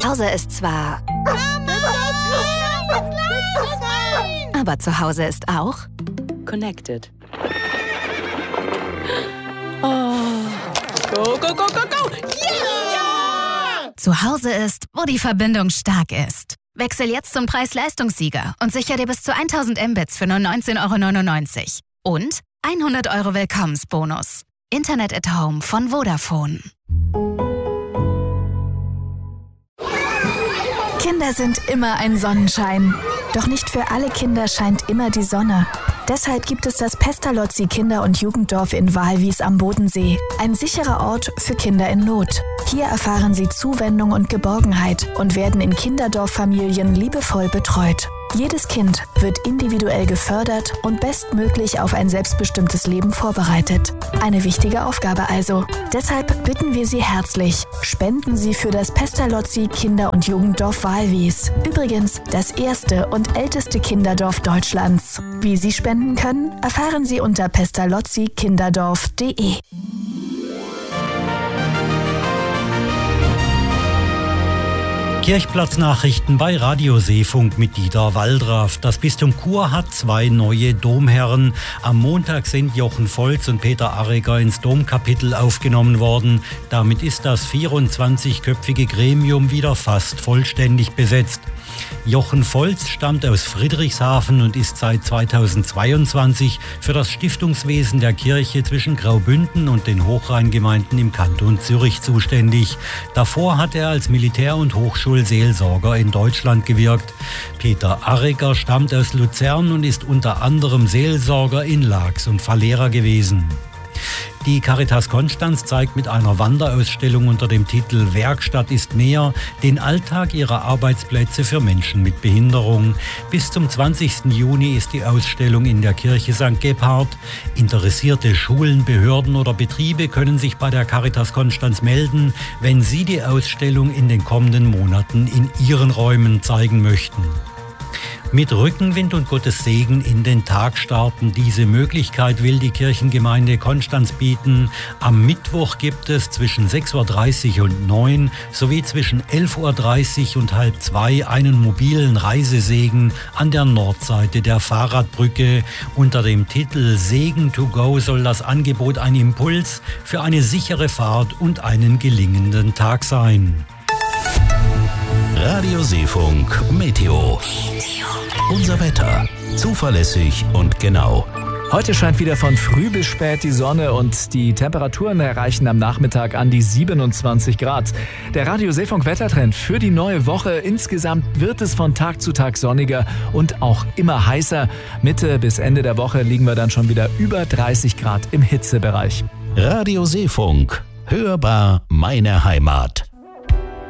Hause ist zwar... aber zu Hause ist auch... Connected. Oh. Go, go, go, go, go! Yeah! Zu Hause ist, wo die Verbindung stark ist. Wechsel jetzt zum Preis-Leistungssieger und sichere dir bis zu 1000 Mbits für nur 19,99 € und 100 € Willkommensbonus. Internet at Home von Vodafone. Kinder sind immer ein Sonnenschein. Doch nicht für alle Kinder scheint immer die Sonne. Deshalb gibt es das Pestalozzi Kinder- und Jugenddorf in Walwies am Bodensee. Ein sicherer Ort für Kinder in Not. Hier erfahren sie Zuwendung und Geborgenheit und werden in Kinderdorffamilien liebevoll betreut. Jedes Kind wird individuell gefördert und bestmöglich auf ein selbstbestimmtes Leben vorbereitet. Eine wichtige Aufgabe also. Deshalb bitten wir Sie herzlich, spenden Sie für das Pestalozzi Kinder- und Jugenddorf Walwies. Übrigens das erste und älteste Kinderdorf Deutschlands. Wie Sie spenden können, erfahren Sie unter pestalozzi-kinderdorf.de. Kirchplatznachrichten bei Radio Seefunk mit Dieter Waldraff. Das Bistum Chur hat 2 neue Domherren. Am Montag sind Jochen Volz und Peter Arreger ins Domkapitel aufgenommen worden. Damit ist das 24-köpfige Gremium wieder fast vollständig besetzt. Jochen Volz stammt aus Friedrichshafen und ist seit 2022 für das Stiftungswesen der Kirche zwischen Graubünden und den Hochrheingemeinden im Kanton Zürich zuständig. Davor hat er als Militär- und Hochschulseelsorger in Deutschland gewirkt. Peter Arreger stammt aus Luzern und ist unter anderem Seelsorger in Laax und Valera gewesen. Die Caritas Konstanz zeigt mit einer Wanderausstellung unter dem Titel Werkstatt ist mehr den Alltag ihrer Arbeitsplätze für Menschen mit Behinderung. Bis zum 20. Juni ist die Ausstellung in der Kirche St. Gebhard. Interessierte Schulen, Behörden oder Betriebe können sich bei der Caritas Konstanz melden, wenn sie die Ausstellung in den kommenden Monaten in ihren Räumen zeigen möchten. Mit Rückenwind und Gottes Segen in den Tag starten. Diese Möglichkeit will die Kirchengemeinde Konstanz bieten. Am Mittwoch gibt es zwischen 6.30 Uhr und 9 sowie zwischen 11.30 Uhr und 1:30 einen mobilen Reisesegen an der Nordseite der Fahrradbrücke. Unter dem Titel Segen to go soll das Angebot ein Impuls für eine sichere Fahrt und einen gelingenden Tag sein. Radio Seefunk Meteo. Unser Wetter. Zuverlässig und genau. Heute scheint wieder von früh bis spät die Sonne und die Temperaturen erreichen am Nachmittag an die 27 Grad. Der Radio Seefunk Wettertrend für die neue Woche. Insgesamt wird es von Tag zu Tag sonniger und auch immer heißer. Mitte bis Ende der Woche liegen wir dann schon wieder über 30 Grad im Hitzebereich. Radio Seefunk. Hörbar meine Heimat.